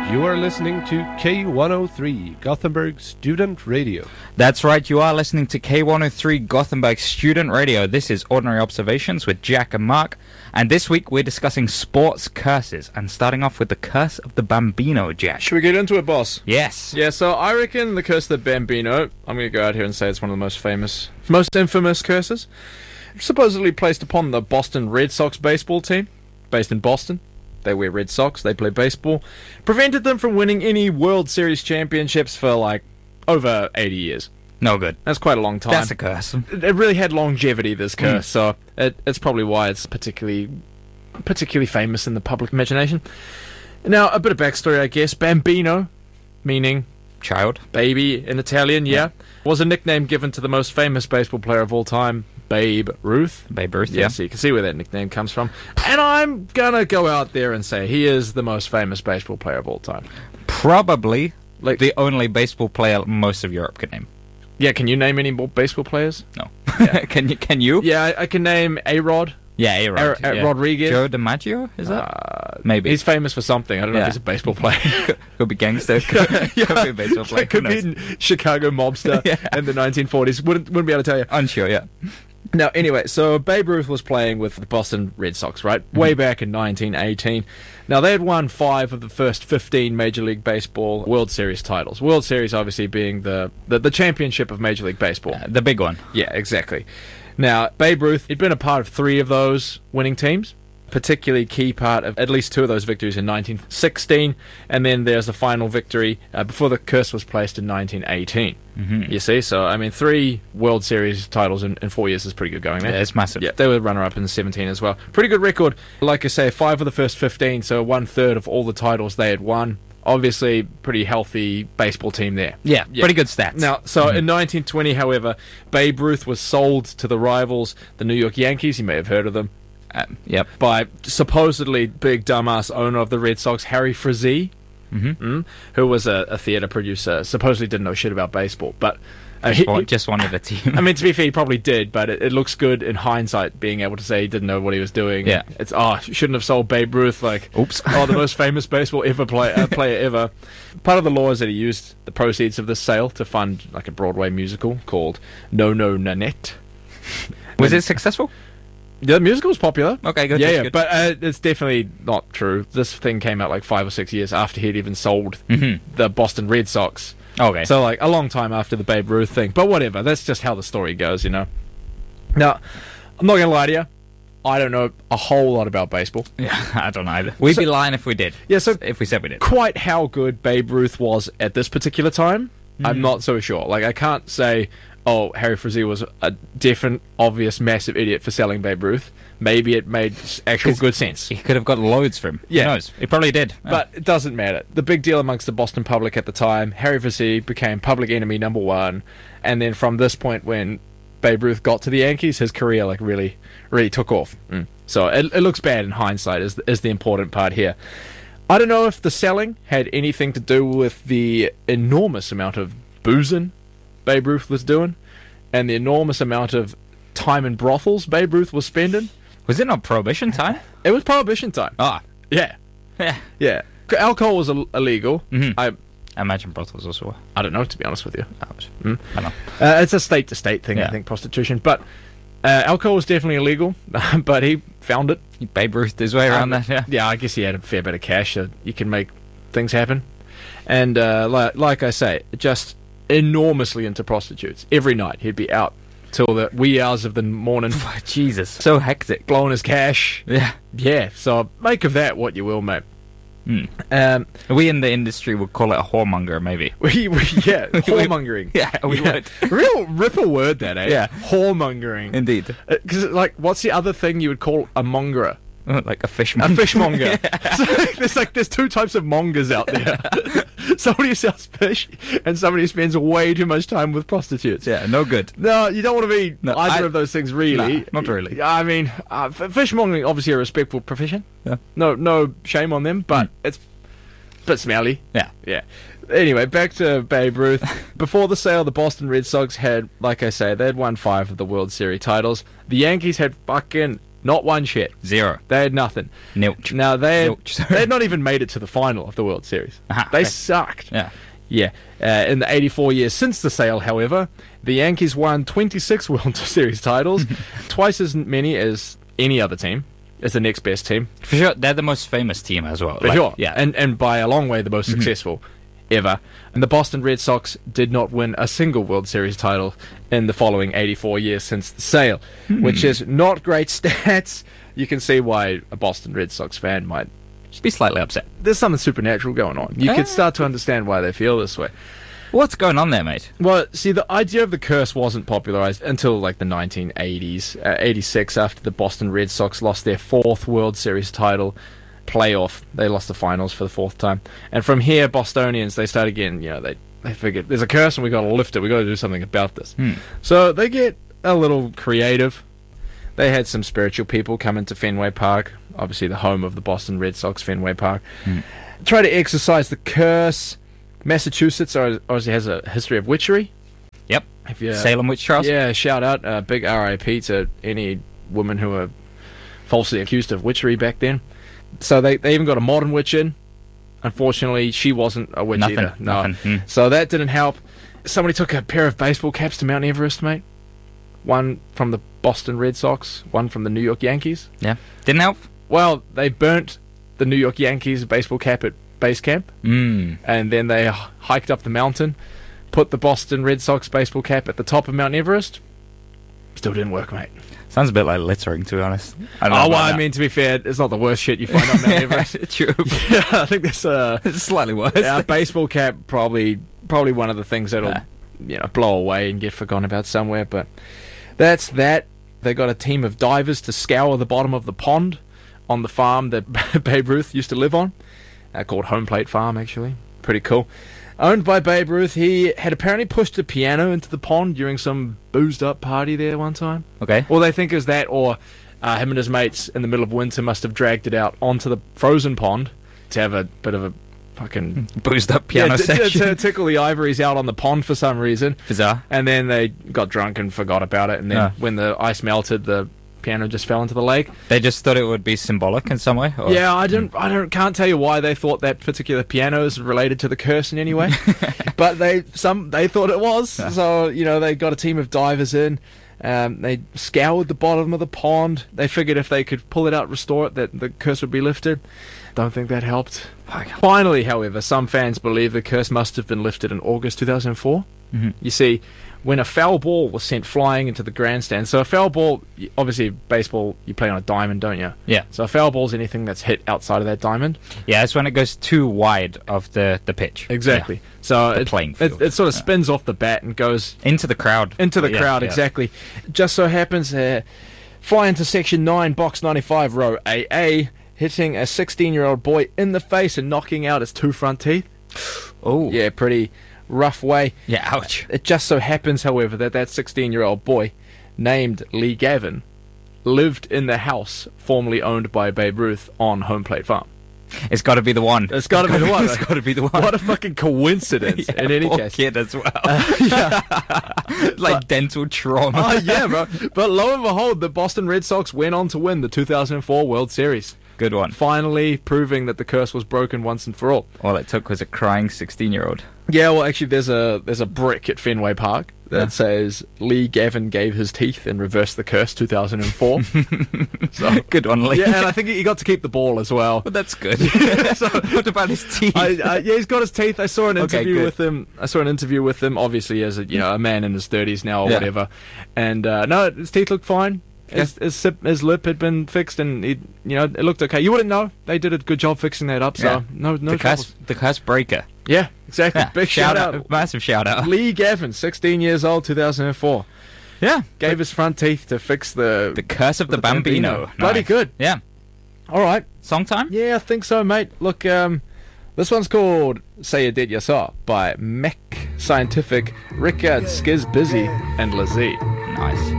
You are listening to K103, Gothenburg Student Radio. That's right, you are listening to K103 Gothenburg Student Radio. This is Ordinary Observations with Jack and Mark, and this week we're discussing sports curses, and starting off with the curse of the Bambino, Jack. Should we get into it, boss? Yes. Yeah, so I reckon the curse of the Bambino, I'm going to go out here and say it's one of the most infamous curses, supposedly placed upon the Boston Red Sox baseball team, based in Boston. They wear red socks, they play baseball. Prevented them from winning any World Series championships for, over 80 years. No good. That's quite a long time. That's a curse. It really had longevity, this curse, so it's probably why it's particularly famous in the public imagination. Now, a bit of backstory, I guess. Bambino, meaning Child. baby in Italian, yeah, was a nickname given to the most famous baseball player of all time, Babe Ruth. Babe Ruth, Yeah, so you can see where that nickname comes from. And I'm gonna go out there and say he is the most famous baseball player of all time. Probably the only baseball player most of Europe could name. Yeah, can you name any more baseball players? No. Yeah. Can you? Yeah, I can name A-Rod. Yeah, A-Rod. Yeah. Rodriguez. Joe DiMaggio, is that? Maybe. He's famous for something. I don't know if he's a baseball player. Could be gangster. Could be a baseball player. Could be a Chicago mobster in the 1940s. Wouldn't be able to tell you. Unsure, yeah. Now, anyway, so Babe Ruth was playing with the Boston Red Sox, right? Way back in 1918. Now, they had won 5 of the first 15 Major League Baseball World Series titles. World Series, obviously, being the championship of Major League Baseball. The big one. Yeah, exactly. Now, Babe Ruth, he'd been a part of 3 of those winning teams. Particularly key part of at least 2 of those victories in 1916, and then there's the final victory before the curse was placed in 1918. You see, so I mean, 3 World Series titles in 4 years is pretty good going there. Yeah, it's massive. Yeah, they were runner-up in 17 as well. Pretty good record. Like I say, 5 of the first 15, so 1/3 of all the titles they had won. Obviously, pretty healthy baseball team there. Yeah, pretty good stats. Now, so in 1920, however, Babe Ruth was sold to the rivals, the New York Yankees. You may have heard of them. Yep. By supposedly big dumbass owner of the Red Sox, Harry Frazee, who was a theatre producer, supposedly didn't know shit about baseball, but just wanted a team. I mean, to be fair, he probably did, but it looks good in hindsight, being able to say he didn't know what he was doing. Yeah. It's, shouldn't have sold Babe Ruth, oops. The most famous baseball player ever. Part of the law is that he used the proceeds of this sale to fund, a Broadway musical called No No Nanette. Was it successful? The musical was popular. Okay, good. Yeah, good. But it's definitely not true. This thing came out 5 or 6 years after he'd even sold the Boston Red Sox. Okay. So, a long time after the Babe Ruth thing. But whatever, that's just how the story goes, Now, I'm not going to lie to you. I don't know a whole lot about baseball. Yeah, I don't either. We'd be lying if we did. Yeah, so if we said we did. Quite how good Babe Ruth was at this particular time, I'm not so sure. I can't say, Harry Frazee was a different, obvious, massive idiot for selling Babe Ruth. Maybe it made actual good sense. He could have got loads from him. Yeah. Who knows? He probably did. But it doesn't matter. The big deal amongst the Boston public at the time, Harry Frazee became public enemy number 1. And then from this point, when Babe Ruth got to the Yankees, his career really, really took off. So it looks bad in hindsight is the important part here. I don't know if the selling had anything to do with the enormous amount of boozing Babe Ruth was doing, and the enormous amount of time in brothels Babe Ruth was spending. Was it not Prohibition time? It was Prohibition time. Ah. Yeah. Yeah. Yeah. Alcohol was illegal. I imagine brothels also were. I don't know, to be honest with you. I know. It's a state-to-state thing, Yeah. I think, prostitution. But alcohol was definitely illegal, but he found it. He Babe Ruthed his way around that, yeah. Yeah, I guess he had a fair bit of cash, so you can make things happen. And like I say, just enormously into prostitutes. Every night he'd be out till the wee hours of the morning. Jesus, so hectic. Blowing his cash. Yeah. Yeah, so make of that what you will, mate. We in the industry would call it a whoremonger, maybe. Whoremongering. Yeah, we would. Real ripper word, that, eh? Yeah. Whoremongering. Indeed. Because, what's the other thing you would call a mongerer? Like a fishmonger. A fishmonger. So, there's 2 types of mongers out there. Somebody who sells fish and somebody who spends way too much time with prostitutes. Yeah, no good. No, you don't want to be either of those things, really. Nah, not really. I mean, fishmongering, obviously a respectful profession. Yeah. No shame on them, but it's a bit smelly. Yeah. Yeah. Anyway, back to Babe Ruth. Before the sale, the Boston Red Sox had, like I say, they had won 5 of the World Series titles. The Yankees had fucking Not one shit. Zero. They had nothing. Nilch. Now, they Zilch. had not even made it to the final of the World Series. They okay. sucked. Yeah. Yeah. In the 84 years since the sale, however, the Yankees won 26 World Series titles, twice as many as any other team. As the next best team. For sure, they're the most famous team as well. For sure. Yeah. And by a long way, the most successful ever. And the Boston Red Sox did not win a single World Series title in the following 84 years since the sale, which is not great stats. You can see why a Boston Red Sox fan might... Just be slightly upset. There's something supernatural going on. You could start to understand why they feel this way. What's going on there, mate? Well, see, the idea of the curse wasn't popularized until like the 1980s, 86, after the Boston Red Sox lost their 4th World Series title playoff. They lost the finals for the 4th time. And from here, Bostonians, they started getting, they figured, there's a curse and we got to lift it. We got to do something about this. So they get a little creative. They had some spiritual people come into Fenway Park, obviously the home of the Boston Red Sox, Fenway Park, try to exorcise the curse. Massachusetts obviously has a history of witchery. Yep. If you, Salem witch trials. Yeah, shout out, big RIP to any women who were falsely accused of witchery back then. So they even got a modern witch in. Unfortunately, she wasn't a witch either. No. Nothing. So that didn't help. Somebody took a pair of baseball caps to Mount Everest, mate. One from the Boston Red Sox, one from the New York Yankees. Yeah. Didn't help? Well, they burnt the New York Yankees baseball cap at base camp, and then they hiked up the mountain, put the Boston Red Sox baseball cap at the top of Mount Everest. Still didn't work, mate. Sounds a bit like littering, to be honest. I mean, to be fair, it's not the worst shit you find on Mount Everest. True. Yeah, I think that's It's slightly worse. a baseball cap probably one of the things that'll blow away and get forgotten about somewhere. But that's that. They got a team of divers to scour the bottom of the pond on the farm that Babe Ruth used to live on. Called Home Plate Farm, actually. Pretty cool. Owned by Babe Ruth, he had apparently pushed a piano into the pond during some boozed-up party there one time. Okay. All they think is that, or him and his mates in the middle of winter must have dragged it out onto the frozen pond to have a bit of a fucking... Boozed up piano section. To tickle the ivories out on the pond for some reason. Bizarre. And then they got drunk and forgot about it, and then when the ice melted, the piano just fell into the lake. They just thought it would be symbolic in some way? Or? Yeah, I can't tell you why they thought that particular piano is related to the curse in any way, but they thought it was. So they got a team of divers in. They scoured the bottom of the pond. They figured if they could pull it out, restore it, that the curse would be lifted. Don't think that helped. Finally, however, some fans believe the curse must have been lifted in August 2004. You see, when a foul ball was sent flying into the grandstand. So a foul ball, obviously baseball, you play on a diamond, don't you? Yeah. So a foul ball is anything that's hit outside of that diamond. Yeah, it's when it goes too wide of the pitch. Exactly. Yeah. So The playing field. it sort of spins off the bat and goes Into the crowd. into the Yeah, crowd, yeah. exactly. Just so happens, fly into section 9, box 95, row AA, hitting a 16-year-old boy in the face and knocking out his 2 front teeth. Oh. Yeah, pretty rough way. Yeah, ouch. It just so happens, however, that 16-year-old boy, named Lee Gavin, lived in the house formerly owned by Babe Ruth on Home Plate Farm. It's got to be the one. It's got to be the one. It's got to be the one. What a fucking coincidence, Yeah, in any poor case. kid as well. Yeah. Like dental trauma. Oh, yeah, bro. But lo and behold, the Boston Red Sox went on to win the 2004 World Series. Good one. Finally proving that the curse was broken once and for all. All it took was a crying 16-year-old. Yeah, well, actually, there's a brick at Fenway Park that says Lee Gavin gave his teeth and reversed the curse 2004. So, Good one, Lee. yeah, and I think he got to keep the ball as well. But that's good. So, What about his teeth? yeah, he's got his teeth. I saw an Okay, interview good. with him. Obviously as a man in his 30s now or Yeah. whatever. And no, his teeth looked fine. His lip had been fixed, and it looked okay. You wouldn't know. They did a good job fixing that up. So Yeah. no the troubles. curse breaker. Yeah, exactly. Yeah. Big shout out. Massive shout out. Lee Gavin, 16 years old, 2004. Yeah. Gave his front teeth to fix the Curse of the Bambino. Bloody Nice. good. Yeah. All right. Song time? Yeah, I think so, mate. Look, this one's called Say You Did You Saw by Mech Scientific, Rickard Skiz Busy, and Lazzie. Nice.